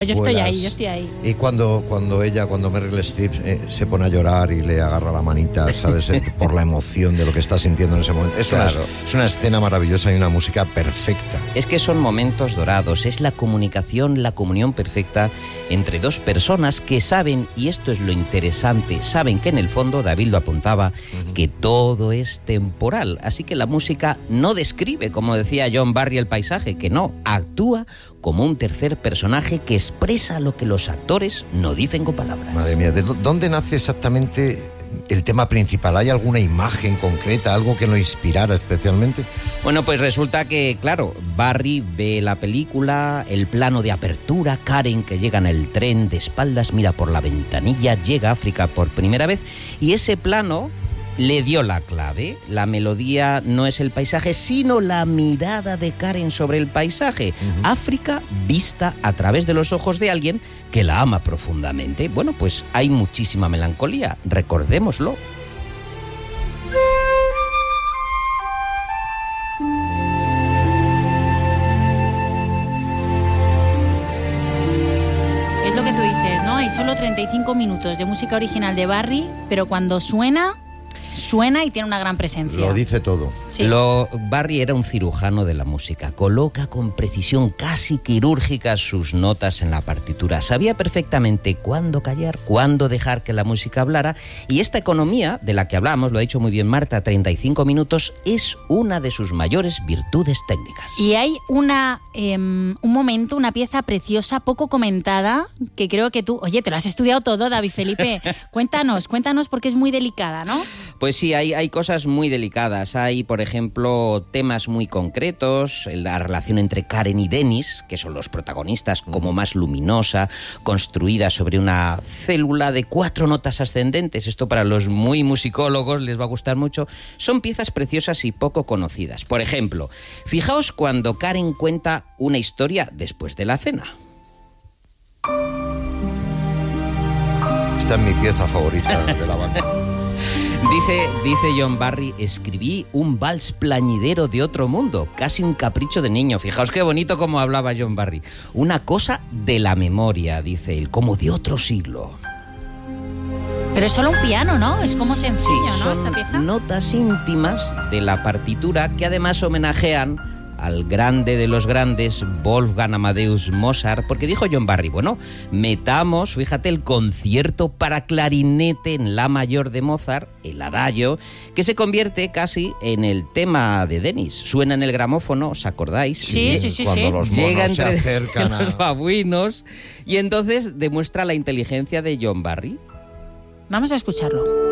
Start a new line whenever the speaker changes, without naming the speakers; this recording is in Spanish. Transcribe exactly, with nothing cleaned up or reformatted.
yo estoy ahí, yo estoy ahí.
Y cuando, cuando ella, cuando Meryl Streep eh, se pone a llorar y le agarra la manita, ¿sabes? Eh, por la emoción de lo que está sintiendo en ese momento. Es, claro. una, es una escena maravillosa y una música perfecta.
Es que son momentos dorados, es la comunicación, la comunión perfecta entre dos personas que saben, y esto es lo interesante, saben que en el fondo, David lo apuntaba, uh-huh. que todo es temporal. Así que la música no describe, como decía John Barry, el paisaje, que no, actúa como un tercer personaje que expresa lo que los actores no dicen con palabras.
Madre mía, ¿de dónde nace exactamente el tema principal? ¿Hay alguna imagen concreta, algo que lo inspirara especialmente?
Bueno, pues resulta que, claro, Barry ve la película, el plano de apertura, Karen que llega en el tren de espaldas, mira por la ventanilla, llega a África por primera vez, y ese plano le dio la clave. La melodía no es el paisaje, sino la mirada de Karen sobre el paisaje. Uh-huh. África vista a través de los ojos de alguien que la ama profundamente. Bueno, pues hay muchísima melancolía, recordémoslo.
Es lo que tú dices, ¿no? Hay solo treinta y cinco minutos de música original de Barry, pero cuando suena... Suena y tiene una gran presencia.
Lo dice todo.
Sí.
Lo, Barry era un cirujano de la música. Coloca con precisión casi quirúrgica sus notas en la partitura. Sabía perfectamente cuándo callar, cuándo dejar que la música hablara. Y esta economía de la que hablamos, lo ha dicho muy bien Marta, treinta y cinco minutos, es una de sus mayores virtudes técnicas.
Y hay una, eh, un momento, una pieza preciosa, poco comentada, que creo que tú... Oye, te lo has estudiado todo, David Felipe. Cuéntanos, cuéntanos porque es muy delicada, ¿no?
Pues sí, hay, hay cosas muy delicadas. Hay, por ejemplo, temas muy concretos, la relación entre Karen y Dennis, que son los protagonistas, como más luminosa, construida sobre una célula de cuatro notas ascendentes. Esto para los muy musicólogos les va a gustar mucho. Son piezas preciosas y poco conocidas. Por ejemplo, fijaos cuando Karen cuenta una historia después de la cena.
Esta es mi pieza favorita de la banda.
Dice, dice John Barry, escribí un vals plañidero de otro mundo, casi un capricho de niño. Fijaos qué bonito como hablaba John Barry. Una cosa de la memoria, dice él, como de otro siglo.
Pero es solo un piano, ¿no? Es como sencillo,
sí,
¿no? Esta pieza.
Son notas íntimas de la partitura que además homenajean al grande de los grandes, Wolfgang Amadeus Mozart, porque dijo John Barry, bueno, metamos, fíjate, el concierto para clarinete en la mayor de Mozart, el adagio, que se convierte casi en el tema de Dennis. Suena en el gramófono, ¿os acordáis?
Sí, sí, sí.
Cuando
sí.
los monos
Llega
se
entre
acercan a...
los babuinos y entonces demuestra la inteligencia de John Barry.
Vamos a escucharlo.